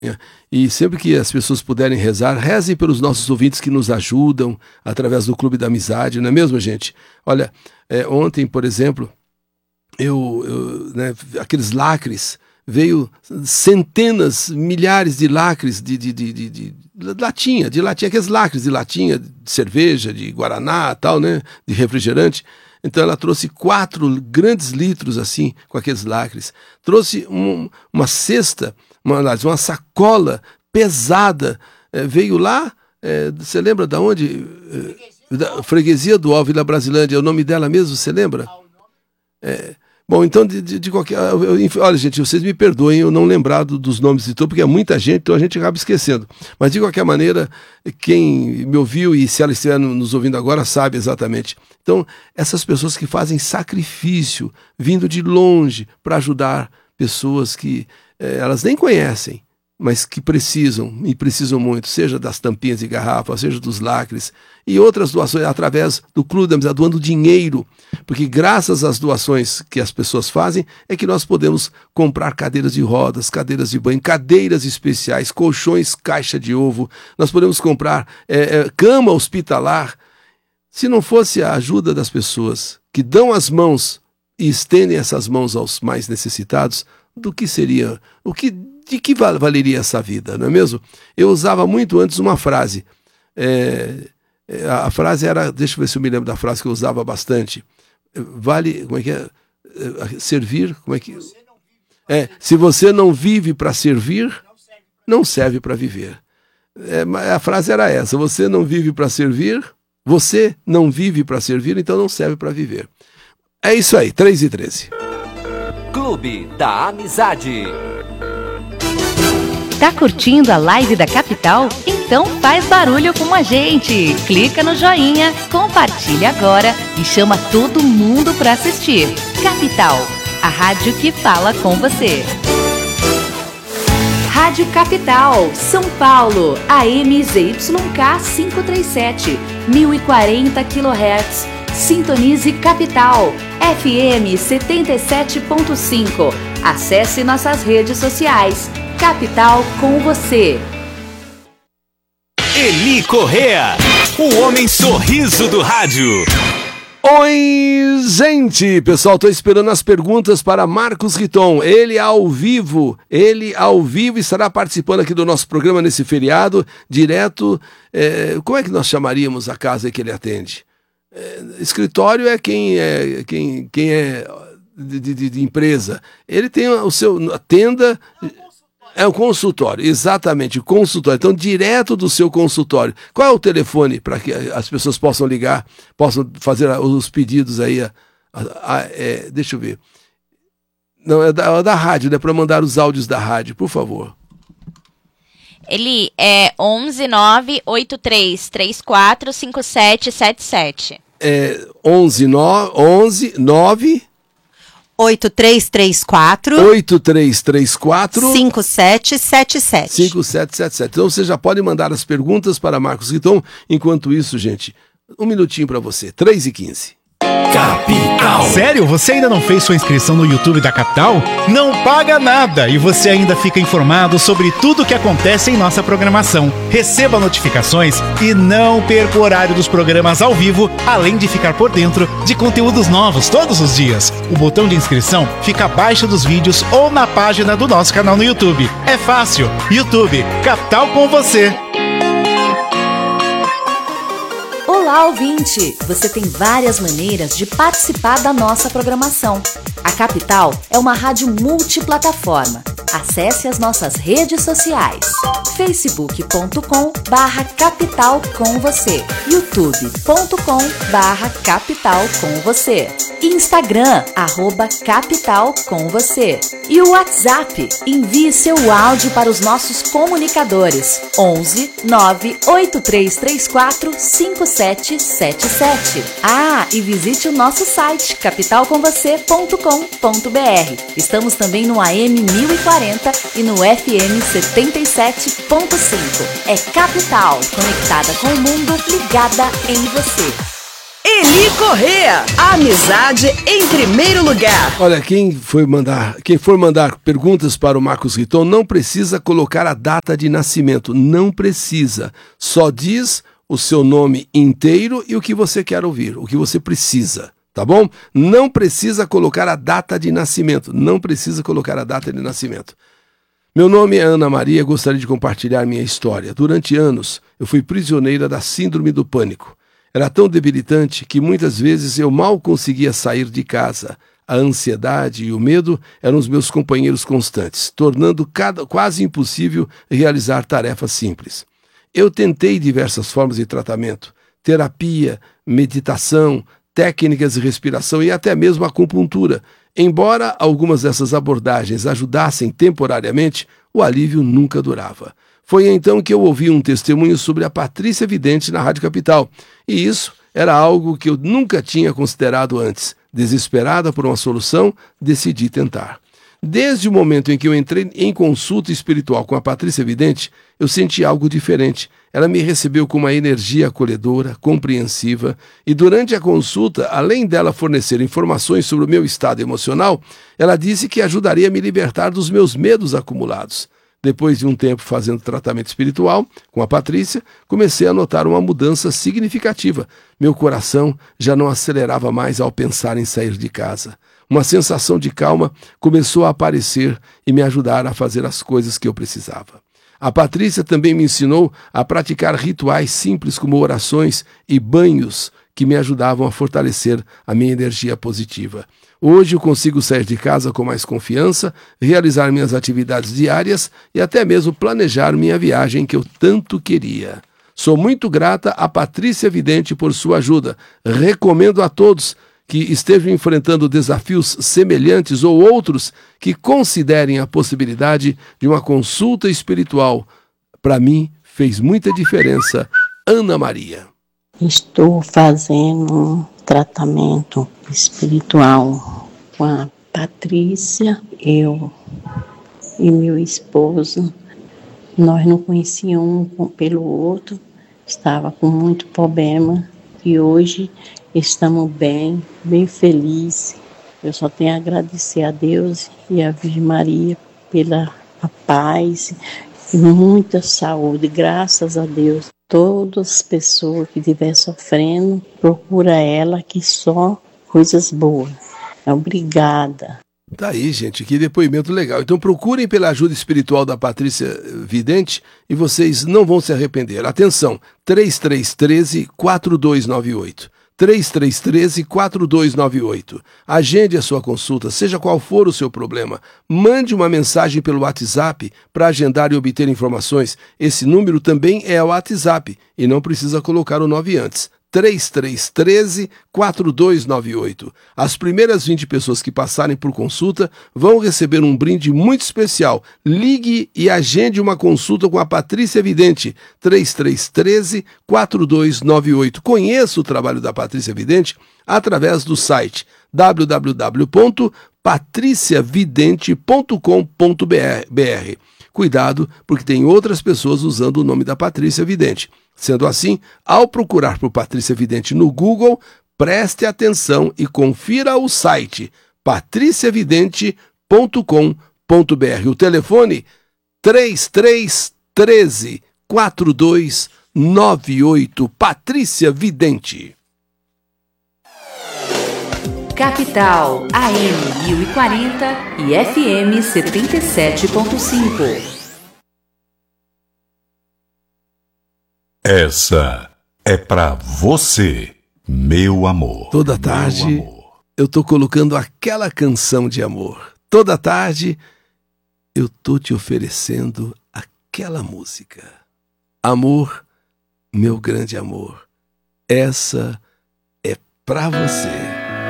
E sempre que as pessoas puderem rezar, rezem pelos nossos ouvintes que nos ajudam através do Clube da Amizade, não é mesmo, gente? Olha, ontem, por exemplo, aqueles lacres, veio centenas, milhares de lacres de latinha, aqueles lacres de latinha, de cerveja, de guaraná, tal, né? De refrigerante. Então ela trouxe 4 grandes litros assim, com aqueles lacres. Trouxe uma cesta, uma sacola pesada. Veio lá, você lembra de onde? Freguesia do Ó, Vila Brasilândia. É o nome dela mesmo, você lembra? Bom, então, de qualquer... Olha, gente, vocês me perdoem eu não lembrar dos nomes de todos, porque é muita gente, então a gente acaba esquecendo. Mas, de qualquer maneira, quem me ouviu e se ela estiver nos ouvindo agora sabe exatamente. Então, essas pessoas que fazem sacrifício, vindo de longe para ajudar pessoas que elas nem conhecem, mas que precisam, e precisam muito, seja das tampinhas de garrafa, seja dos lacres, e outras doações através do Clube da Amizade, doando dinheiro, porque graças às doações que as pessoas fazem, é que nós podemos comprar cadeiras de rodas, cadeiras de banho, cadeiras especiais, colchões, caixa de ovo, nós podemos comprar cama hospitalar. Se não fosse a ajuda das pessoas que dão as mãos e estendem essas mãos aos mais necessitados, do que seria, de que valeria essa vida, não é mesmo? Eu usava muito antes uma frase, a frase era, deixa eu ver se eu me lembro da frase que eu usava bastante, como é que é? Servir, como é que... se você não vive para servir, não serve para viver. A frase era essa, você não vive para servir, então não serve para viver. É isso aí, 3h13. Clube da Amizade. Tá curtindo a live da Capital? Então faz barulho com a gente. Clica no joinha, compartilha agora e chama todo mundo para assistir. Capital, a rádio que fala com você. Rádio Capital, São Paulo, AM ZYK 537, 1040 kHz. Sintonize Capital, FM 77.5. Acesse nossas redes sociais. Capital com você. Eli Correa, o homem sorriso do rádio. Oi, gente! Pessoal, estou esperando as perguntas para Marcos Riton. Ele ao vivo estará participando aqui do nosso programa nesse feriado, direto. Como é que nós chamaríamos a casa que ele atende? Escritório é quem é de empresa. Ele tem a tenda. É o consultório, exatamente, o consultório. Então, direto do seu consultório. Qual é o telefone para que as pessoas possam ligar, possam fazer os pedidos aí? Deixa eu ver. Não, é da rádio, né? Para mandar os áudios da rádio, por favor. Ele é 11 983 34 5777. 11 9 8334 5777. Então você já pode mandar as perguntas para Marcos Riton. Enquanto isso, gente, um minutinho para você. 3h15. Capital. Sério? Você ainda não fez sua inscrição no YouTube da Capital? Não paga nada e você ainda fica informado sobre tudo o que acontece em nossa programação. Receba notificações e não perca o horário dos programas ao vivo, além de ficar por dentro de conteúdos novos todos os dias. O botão de inscrição fica abaixo dos vídeos ou na página do nosso canal no YouTube. É fácil. YouTube, Capital com você. Olá, ouvinte! Você tem várias maneiras de participar da nossa programação. A Capital é uma rádio multiplataforma. Acesse as nossas redes sociais. facebook.com/capital com você, youtube.com/capital com você, Instagram @capital com você e o WhatsApp. Envie seu áudio para os nossos comunicadores 11 98334 5777. E visite o nosso site capitalcomvocê.com.br. Estamos também no AM 1040 e no FM 77.5. É Capital, conectada com o mundo, ligada em você. Eli Correa, a amizade em primeiro lugar. Olha, quem for mandar perguntas para o Marcos Riton, não precisa colocar a data de nascimento, não precisa. Só diz o seu nome inteiro e o que você quer ouvir, o que você precisa, tá bom? Não precisa colocar a data de nascimento, não precisa colocar a data de nascimento. Meu nome é Ana Maria, gostaria de compartilhar minha história. Durante anos, eu fui prisioneira da síndrome do pânico. Era tão debilitante que muitas vezes eu mal conseguia sair de casa. A ansiedade e o medo eram os meus companheiros constantes, tornando quase impossível realizar tarefas simples. Eu tentei diversas formas de tratamento, terapia, meditação, técnicas de respiração e até mesmo acupuntura. Embora algumas dessas abordagens ajudassem temporariamente, o alívio nunca durava. Foi então que eu ouvi um testemunho sobre a Patrícia Vidente na Rádio Capital, e isso era algo que eu nunca tinha considerado antes. Desesperada por uma solução, decidi tentar. Desde o momento em que eu entrei em consulta espiritual com a Patrícia Vidente, eu senti algo diferente. Ela me recebeu com uma energia acolhedora, compreensiva, e durante a consulta, além dela fornecer informações sobre o meu estado emocional, ela disse que ajudaria a me libertar dos meus medos acumulados. Depois de um tempo fazendo tratamento espiritual com a Patrícia, comecei a notar uma mudança significativa. Meu coração já não acelerava mais ao pensar em sair de casa. Uma sensação de calma começou a aparecer e me ajudar a fazer as coisas que eu precisava. A Patrícia também me ensinou a praticar rituais simples como orações e banhos que me ajudavam a fortalecer a minha energia positiva. Hoje eu consigo sair de casa com mais confiança, realizar minhas atividades diárias e até mesmo planejar minha viagem que eu tanto queria. Sou muito grata a Patrícia Vidente por sua ajuda. Recomendo a todos que estejam enfrentando desafios semelhantes ou outros que considerem a possibilidade de uma consulta espiritual. Para mim, fez muita diferença. Ana Maria. Estou fazendo um tratamento espiritual com a Patrícia, eu e meu esposo. Nós não conhecíamos um pelo outro, estava com muito problema e hoje estamos bem felizes. Eu só tenho a agradecer a Deus e a Virgem Maria pela paz e muita saúde, graças a Deus. Todas as pessoas que estiverem sofrendo, procura ela, que só coisas boas. Obrigada. Tá aí, gente, que depoimento legal. Então procurem pela ajuda espiritual da Patrícia Vidente e vocês não vão se arrepender. Atenção, 3313-4298. 3313-4298. Agende a sua consulta, seja qual for o seu problema. Mande uma mensagem pelo WhatsApp para agendar e obter informações. Esse número também é o WhatsApp e não precisa colocar o 9 antes. 3313-4298. As primeiras 20 pessoas que passarem por consulta vão receber um brinde muito especial. Ligue e agende uma consulta com a Patrícia Vidente. 3313-4298. Conheça o trabalho da Patrícia Vidente através do site www.patriciavidente.com.br. Cuidado, porque tem outras pessoas usando o nome da Patrícia Vidente. Sendo assim, ao procurar por Patrícia Vidente no Google, preste atenção e confira o site patriciavidente.com.br. O telefone 3313-4298. Patrícia Vidente. Capital AM 1040 e FM 77.5. Essa é pra você, meu amor. Toda tarde eu tô colocando aquela canção de amor. Toda tarde eu tô te oferecendo aquela música. Amor, meu grande amor, essa é pra você.